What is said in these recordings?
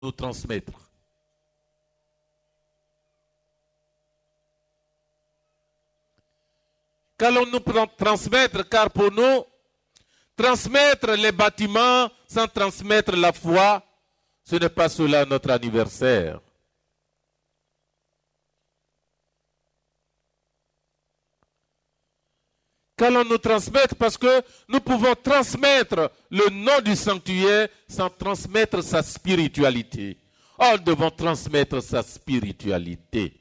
nous transmettre? Qu'allons-nous transmettre? Car pour nous, transmettre les bâtiments sans transmettre la foi, ce n'est pas cela notre anniversaire. Qu'allons-nous transmettre? Parce que nous pouvons transmettre le nom du sanctuaire sans transmettre sa spiritualité. Or, nous devons transmettre sa spiritualité.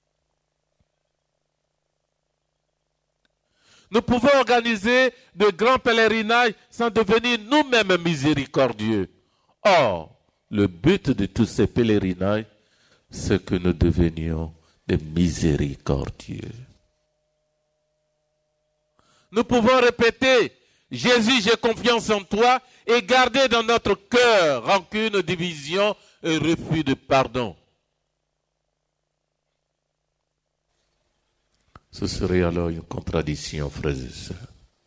Nous pouvons organiser de grands pèlerinages sans devenir nous-mêmes miséricordieux. Or, le but de tous ces pèlerinages, c'est que nous devenions des miséricordieux. Nous pouvons répéter, Jésus, j'ai confiance en toi, et garder dans notre cœur rancune, division et refus de pardon. Ce serait alors une contradiction, frères et sœurs.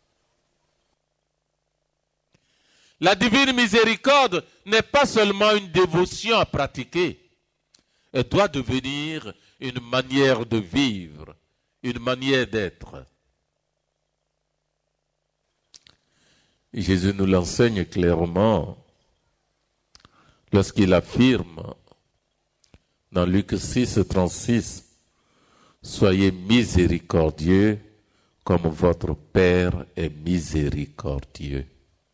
La divine miséricorde n'est pas seulement une dévotion à pratiquer. Elle doit devenir une manière de vivre, une manière d'être. Jésus nous l'enseigne clairement lorsqu'il affirme dans Luc 6, 36, « Soyez miséricordieux comme votre Père est miséricordieux. »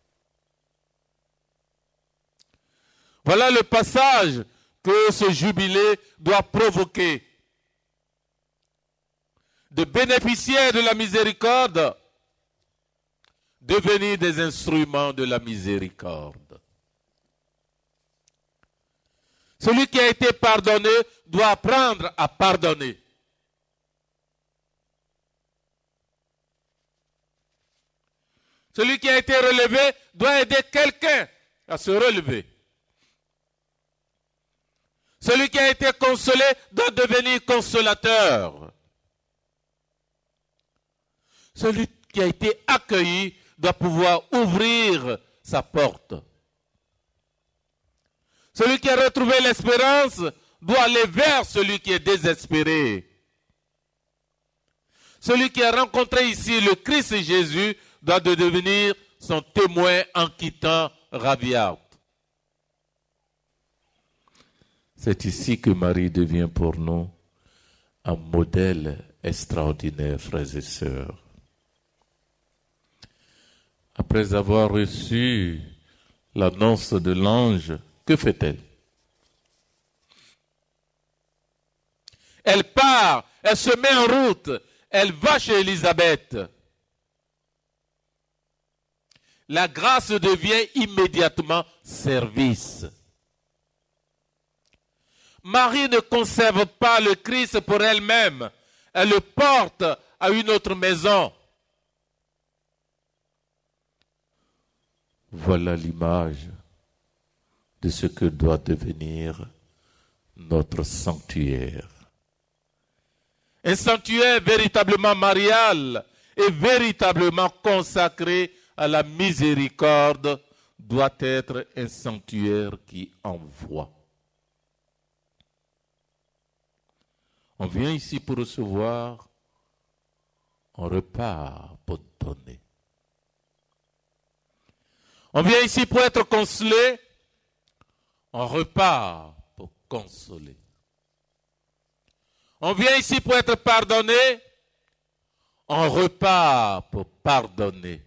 Voilà le passage que ce jubilé doit provoquer. De bénéficiaires de la miséricorde, devenir des instruments de la miséricorde. Celui qui a été pardonné doit apprendre à pardonner. Celui qui a été relevé doit aider quelqu'un à se relever. Celui qui a été consolé doit devenir consolateur. Celui qui a été accueilli doit pouvoir ouvrir sa porte. Celui qui a retrouvé l'espérance doit aller vers celui qui est désespéré. Celui qui a rencontré ici le Christ Jésus doit devenir son témoin en quittant Raviat. C'est ici que Marie devient pour nous un modèle extraordinaire, frères et sœurs. Après avoir reçu l'annonce de l'ange, que fait-elle? Elle part, elle se met en route, elle va chez Élisabeth. La grâce devient immédiatement service. Marie ne conserve pas le Christ pour elle-même, elle le porte à une autre maison. Voilà l'image de ce que doit devenir notre sanctuaire. Un sanctuaire véritablement marial et véritablement consacré à la miséricorde doit être un sanctuaire qui envoie. On vient ici pour recevoir, on repart pour donner. On vient ici pour être consolé, on repart pour consoler. On vient ici pour être pardonné, on repart pour pardonner.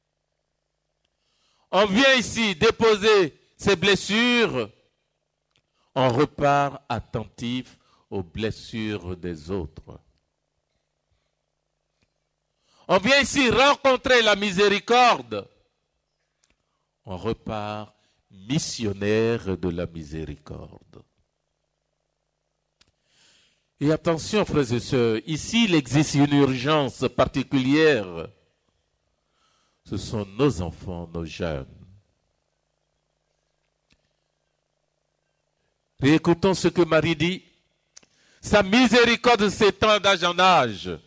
On vient ici déposer ses blessures, on repart attentif aux blessures des autres. On vient ici rencontrer la miséricorde, on repart missionnaire de la miséricorde. Et attention, frères et sœurs, ici il existe une urgence particulière. Ce sont nos enfants, nos jeunes. Réécoutons ce que Marie dit. Sa miséricorde s'étend d'âge en âge.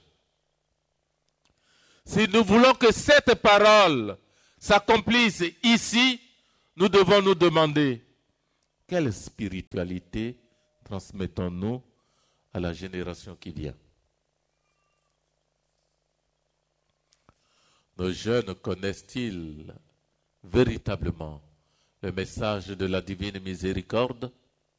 Si nous voulons que cette parole s'accomplisse ici, nous devons nous demander, quelle spiritualité transmettons-nous à la génération qui vient? Nos jeunes connaissent-ils véritablement le message de la divine miséricorde?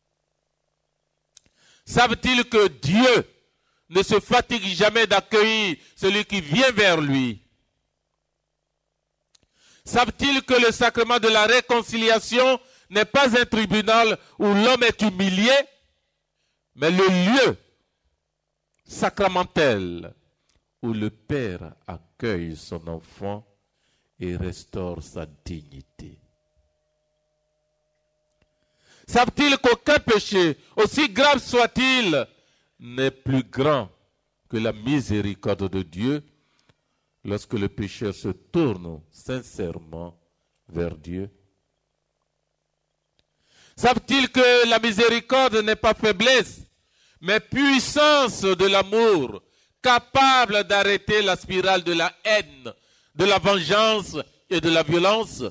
Savent-ils que Dieu ne se fatigue jamais d'accueillir celui qui vient vers lui? Savent-ils que le sacrement de la réconciliation n'est pas un tribunal où l'homme est humilié, mais le lieu sacramentel où le Père accueille son enfant et restaure sa dignité? Savent-ils qu'aucun péché, aussi grave soit-il, n'est plus grand que la miséricorde de Dieu lorsque le pécheur se tourne sincèrement vers Dieu? Savent-ils que la miséricorde n'est pas faiblesse, mais puissance de l'amour, capable d'arrêter la spirale de la haine, de la vengeance et de la violence?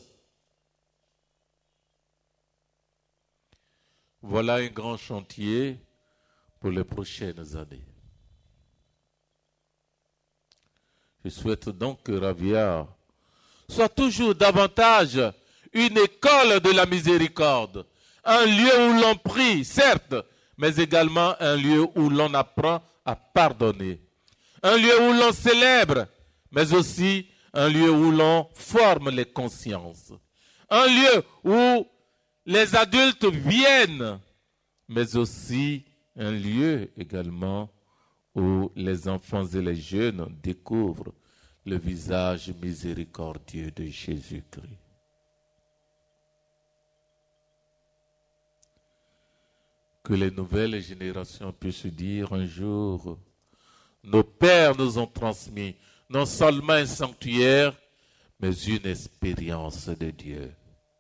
Voilà un grand chantier pour les prochaines années. Je souhaite donc que Ravia soit toujours davantage une école de la miséricorde, un lieu où l'on prie, certes, mais également un lieu où l'on apprend à pardonner, un lieu où l'on célèbre, mais aussi un lieu où l'on forme les consciences, un lieu où les adultes viennent, mais aussi un lieu également où les enfants et les jeunes découvrent le visage miséricordieux de Jésus-Christ. Que les nouvelles générations puissent dire un jour, nos pères nous ont transmis non seulement un sanctuaire, mais une expérience de Dieu.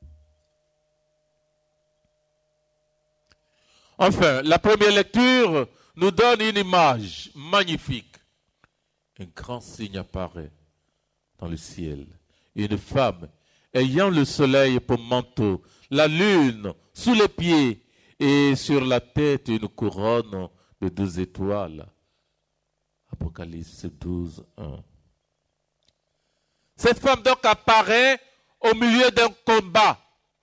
Enfin, la première lecture nous donne une image magnifique. Un grand signe apparaît dans le ciel. Une femme ayant le soleil pour manteau, la lune sous les pieds et sur la tête une couronne de 12 étoiles. Apocalypse 12, 1. Cette femme donc apparaît au milieu d'un combat.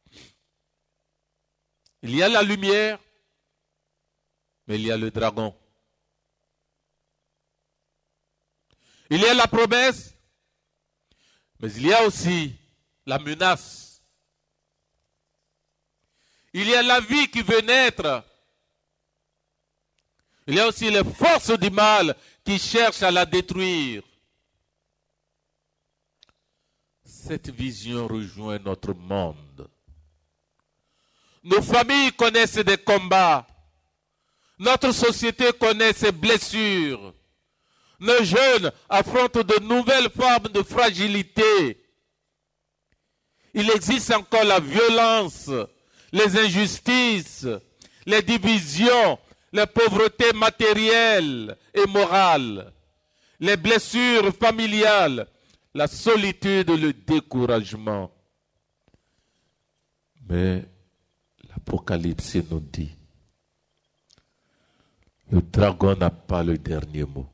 Il y a la lumière, mais il y a le dragon. Il y a la promesse, mais il y a aussi la menace. Il y a la vie qui veut naître. Il y a aussi les forces du mal qui cherchent à la détruire. Cette vision rejoint notre monde. Nos familles connaissent des combats. Notre société connaît ses blessures. Nos jeunes affrontent de nouvelles formes de fragilité. Il existe encore la violence, les injustices, les divisions, les pauvretés matérielles et morales, les blessures familiales, la solitude, le découragement. Mais l'Apocalypse nous dit, le dragon n'a pas le dernier mot.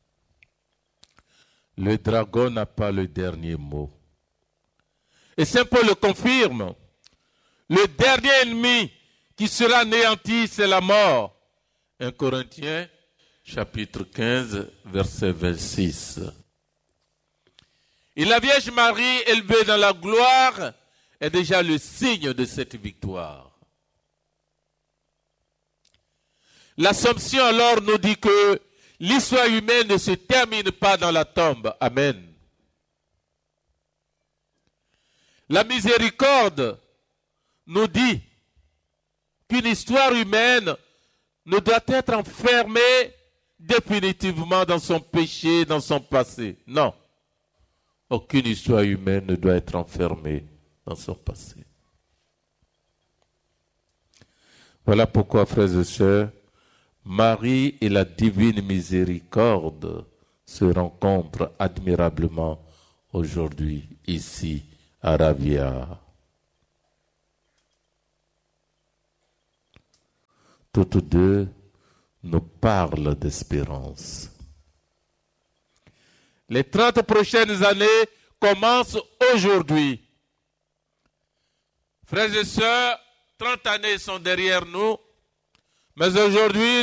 Le dragon n'a pas le dernier mot. Et Saint Paul le confirme. Le dernier ennemi qui sera anéanti, c'est la mort. 1 Corinthiens, chapitre 15, verset 26. Et la Vierge Marie, élevée dans la gloire, est déjà le signe de cette victoire. L'Assomption alors nous dit que l'histoire humaine ne se termine pas dans la tombe. Amen. La miséricorde nous dit qu'une histoire humaine ne doit être enfermée définitivement dans son péché, dans son passé. Non. Aucune histoire humaine ne doit être enfermée dans son passé. Voilà pourquoi, frères et sœurs, Marie et la divine miséricorde se rencontrent admirablement aujourd'hui, ici, à Ravia. toutes deux nous parlent d'espérance. Les 30 prochaines années commencent aujourd'hui. Frères et sœurs, 30 années sont derrière nous, mais aujourd'hui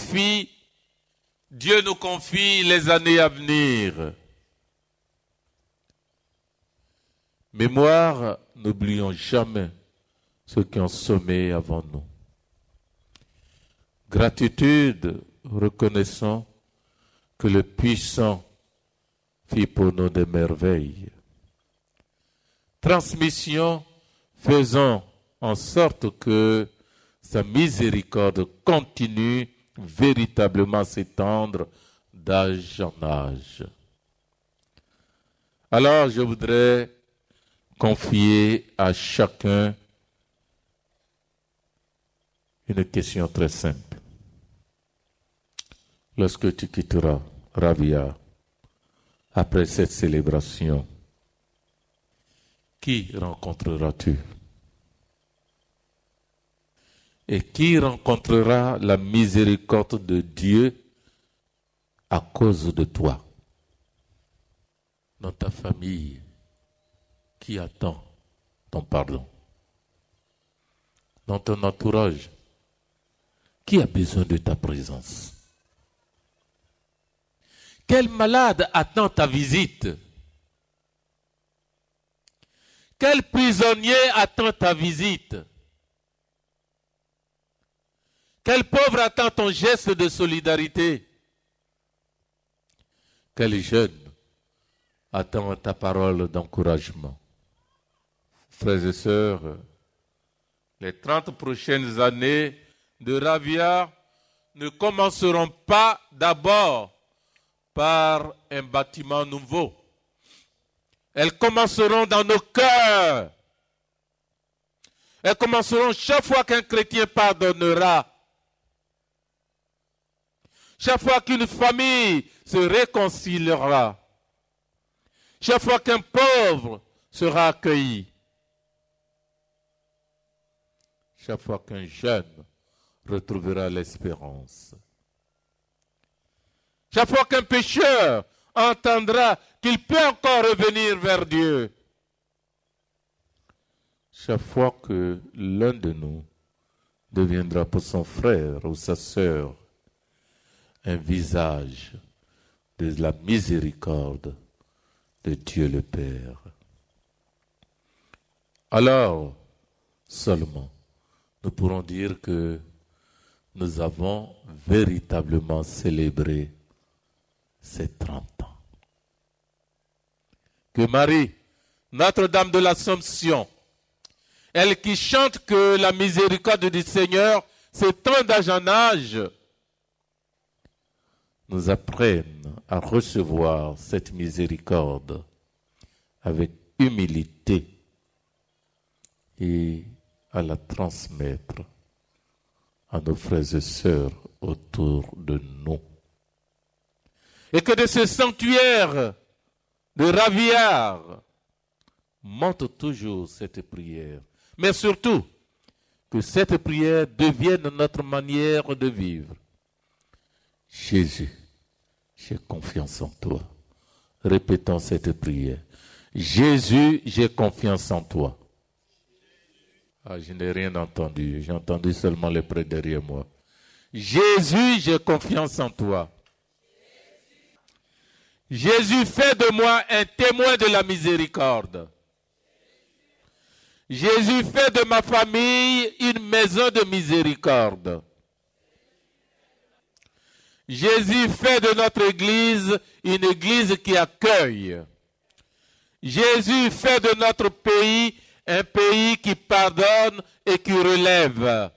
Dieu nous confie les années à venir. Mémoire, n'oublions jamais ceux qui ont semé avant nous. Gratitude, reconnaissons que le puissant fit pour nous des merveilles. Transmission, faisons en sorte que sa miséricorde continue véritablement à s'étendre d'âge en âge. Alors je voudrais confier à chacun une question très simple. Lorsque tu quitteras Ravia, après cette célébration, qui rencontreras-tu? Et qui rencontrera la miséricorde de Dieu à cause de toi? Dans ta famille, qui attend ton pardon? Dans ton entourage, qui a besoin de ta présence? Quel malade attend ta visite? Quel prisonnier attend ta visite? Quel pauvre attend ton geste de solidarité? Quel jeune attend ta parole d'encouragement? Frères et sœurs, les 30 prochaines années de Ravia ne commenceront pas d'abord par un bâtiment nouveau. Elles commenceront dans nos cœurs. Elles commenceront chaque fois qu'un chrétien pardonnera. Chaque fois qu'une famille se réconciliera. Chaque fois qu'un pauvre sera accueilli. Chaque fois qu'un jeune retrouvera l'espérance. Chaque fois qu'un pécheur entendra qu'il peut encore revenir vers Dieu. Chaque fois que l'un de nous deviendra pour son frère ou sa sœur un visage de la miséricorde de Dieu le Père. Alors, seulement, nous pourrons dire que nous avons véritablement célébré ces 30 ans. Que Marie, Notre-Dame de l'Assomption, elle qui chante que la miséricorde du Seigneur s'étend d'âge en âge, nous apprenne à recevoir cette miséricorde avec humilité et à la transmettre à nos frères et sœurs autour de nous. Et que de ce sanctuaire de Raviard monte toujours cette prière. Mais surtout, que cette prière devienne notre manière de vivre. Jésus, j'ai confiance en toi. Répétons cette prière. Jésus, j'ai confiance en toi. Ah, je n'ai rien entendu. J'ai entendu seulement les près derrière moi. Jésus, j'ai confiance en toi. Jésus, fais de moi un témoin de la miséricorde. Jésus, fais de ma famille une maison de miséricorde. Jésus, fais de notre église une église qui accueille. Jésus, fais de notre pays un pays qui pardonne et qui relève.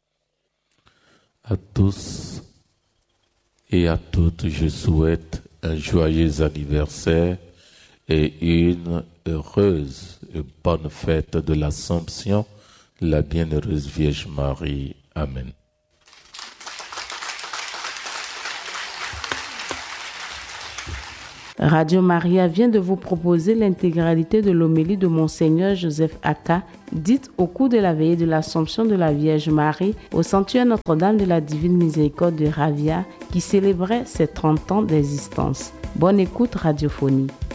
À tous et à toutes, je souhaite un joyeux anniversaire et une heureuse et bonne fête de l'Assomption de la bienheureuse Vierge Marie. Amen. Radio Maria vient de vous proposer l'intégralité de l'homélie de Monseigneur Joseph Aka, dite au cours de la veillée de l'Assomption de la Vierge Marie au sanctuaire Notre-Dame de la Divine Miséricorde de Ravia, qui célébrait ses 30 ans d'existence. Bonne écoute radiophonique.